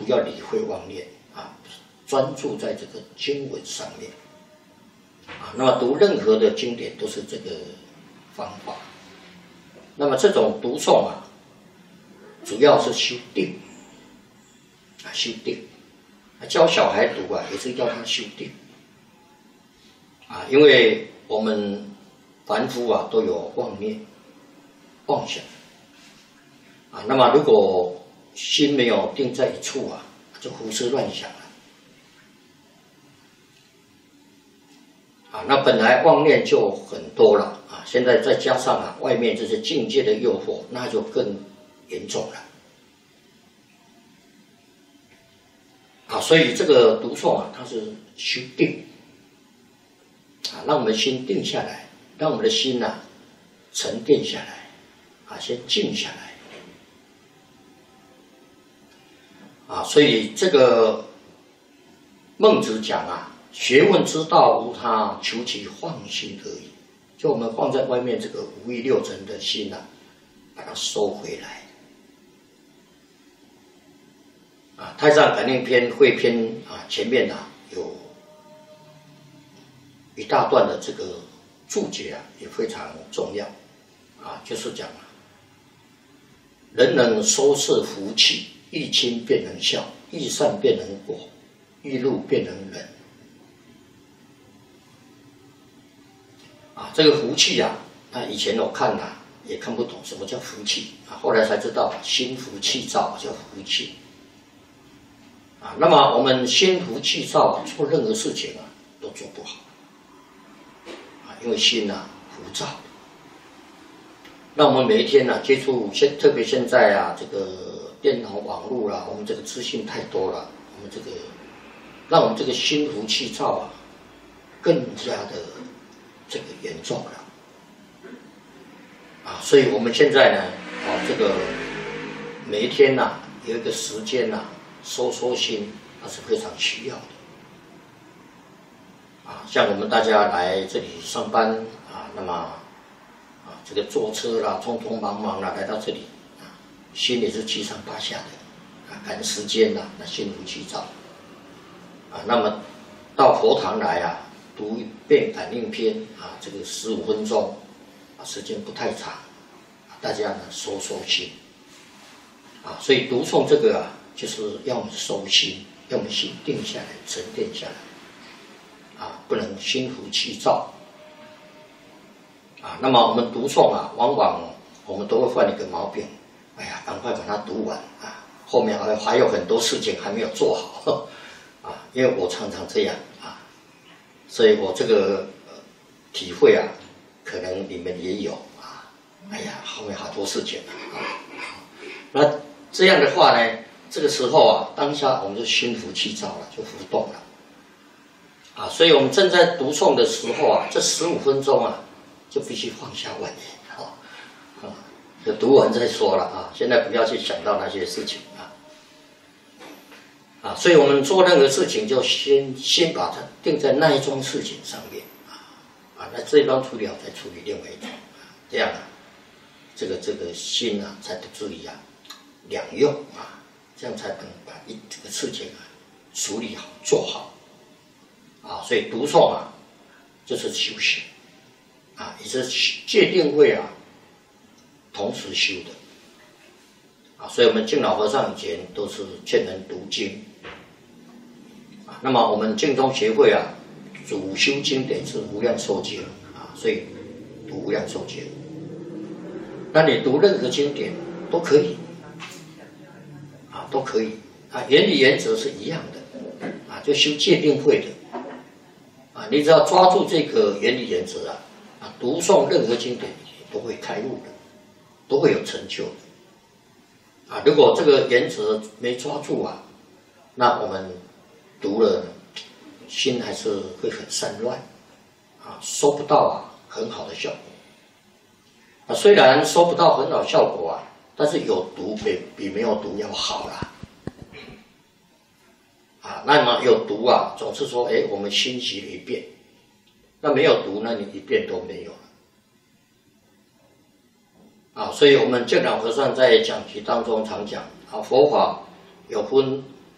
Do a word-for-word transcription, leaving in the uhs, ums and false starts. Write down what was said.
要理会妄念啊，专注在这个经文上面啊。那么读任何的经典都是这个方法。那么这种读诵啊，主要是修定啊，修定。教小孩读啊，也是要他修定啊，因为我们凡夫啊都有妄念、妄想啊。那么如果心没有定在一处啊，就胡思乱想了啊。那本来妄念就很多了啊，现在再加上啊外面这些境界的诱惑，那就更严重了啊。所以这个读诵啊，它是修定啊，让我们心定下来，让我们的心啊沉淀下来啊，先静下来。啊，所以这个孟子讲啊，学问之道无他，求其放心而已。就我们放在外面这个五欲六尘的心啊，把它收回来。啊，《太上感应篇》汇篇啊，前面啊有一大段的这个注解啊，也非常重要啊，就是讲啊，人能收摄福气。欲亲便能孝，欲善便能果，欲怒便能忍。啊，这个福气啊，那以前我看啊也看不懂什么叫福气啊，后来才知道心浮气躁叫福气。啊，那么我们心浮气躁啊，做任何事情啊都做不好啊，因为心啊浮躁。那我们每一天呢、啊、接触现，特别现在啊这个。电脑、网络啦，我们这个资讯太多了，我们这个让我们这个心浮气躁啊，更加的这个严重了啊！所以我们现在呢，啊，这个每一天呐、啊，有一个时间呐、啊，收收心，那是非常需要的啊。像我们大家来这里上班啊，那么啊，这个坐车啦，匆匆忙忙啦，来到这里。心也是七上八下的啊，赶时间呐、啊，那心浮气躁啊。那么到佛堂来啊，读一遍感应篇啊，这个十五分钟啊，时间不太长，啊、大家呢收收心啊。所以读诵这个啊，就是要我们收心，要我们心定下来、沉淀下来啊，不能心浮气躁啊。那么我们读诵啊，往往我们都会犯一个毛病。哎呀，赶快把它读完啊！后面还还有很多事情还没有做好啊，因为我常常这样啊，所以我这个、呃、体会啊，可能你们也有啊。哎呀，后面好多事情啊，那这样的话呢，这个时候啊，当下我们就心浮气躁了，就浮动了啊。所以我们正在读诵的时候啊，这十五分钟啊，就必须放下妄念啊。啊就读完再说了啊！现在不要去想到那些事情啊啊！所以我们做任何事情，就先先把它定在那一桩事情上面啊啊！那这一桩处理好，再处理另外一桩啊，这样啊，这个这个心啊，才不至于啊两用啊，这样才能把一这个事情啊处理好做好啊！所以读诵啊，就是修行啊，也是戒定慧啊。同时修的啊，所以我们敬老和尚以前都是劝人读经啊。那么我们净宗协会啊，主修经典是无量寿经啊，所以读无量寿经。那你读任何经典都可以啊，都可以啊，原理原则是一样的啊，就修戒定慧的啊，你只要抓住这个原理原则啊，啊，读诵任何经典都会开悟的。都会有成就的啊！如果这个原则没抓住啊，那我们读了，心还是会很散乱啊，收不到啊很好的效果啊。虽然收不到很好效果啊，但是有读比比没有读要好啦啊。那么有读啊，总是说，哎，我们新习了一遍，那没有读，那你一遍都没有了。啊，所以我们净老和尚在讲题当中常讲啊，佛法有分